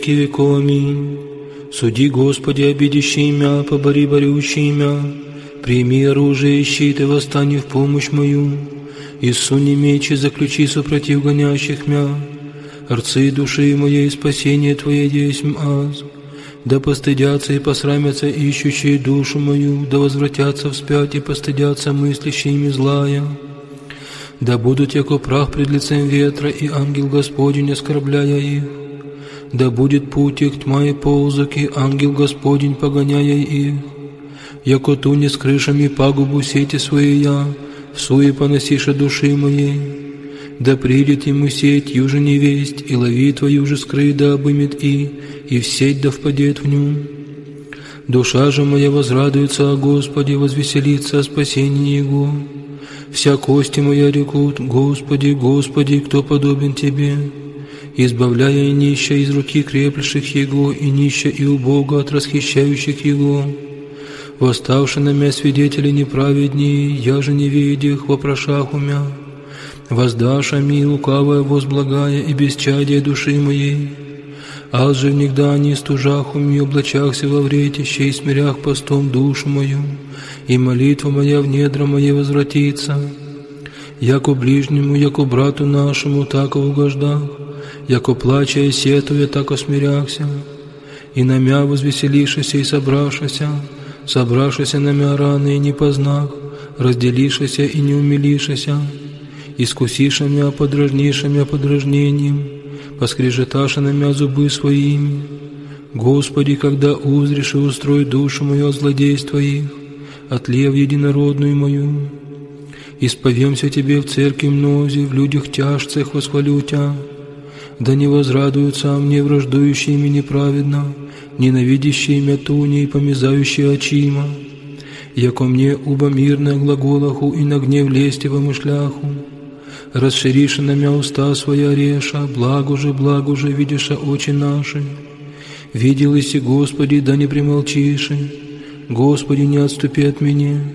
веков. Аминь. Суди, Господи, обидящий мя, побори борющий мя, прими оружие и щит и восстань в помощь мою, и суни меч и заключи супротив гонящих мя, рцы души моей, спасение Твое есмь аз. Да постыдятся и посрамятся ищущие душу мою, да возвратятся вспять и постыдятся мыслящими злая. Да будут яко прах пред лицем ветра, и ангел Господень, оскорбляя их. Да будет путь их тьма и ползок, и ангел Господень, погоняя их. Яко туне с крышами пагубу сети своя, всуе поносиша души моей. Да придет ему сеть, юже невесть, и лови твою же скрыть, да обымет и в сеть да впадет в ню. Душа же моя возрадуется о Господе, возвеселится о спасении Его. Вся кости моя рекут: Господи, Господи, кто подобен Тебе? Избавляя и нища из руки креплящих Его, и нища и убога от расхищающих Его. Восставши на мя свидетели неправеднее, я же не видях вопрошах умя. Воздашь ми лукавое возблагая и бесчадие души моей. Аз же внегда не стужах уми, облачахся во вретище и смирях постом душу мою, и молитва моя в недра моей возвратится. Яко ближнему, яко брату нашему, так угождах, яко плача и сетуя, так осмиряхся, и на мя возвеселишися и собрашися на мя раны и не познах, разделишися и не умилишися, искусиша мя, подражниша мя подражнением, поскрежеташа на мя зубы своими. Господи, когда узришь и устрой душу мою от злодейств Твоих, от лев единородную мою, исповемся Тебе в церкви мнозе, в людях тяжцах восхвалю Тя. Да не возрадуются мне враждующие ми неправедно, ненавидящие мя туни и помязающие очима, яко мне уба мирное глаголаху и на гнев лести помышляху. Расшириша на мя уста своя реша, благо же, видиша очи наши. Виделися, Господи, да не примолчиши, Господи, не отступи от меня.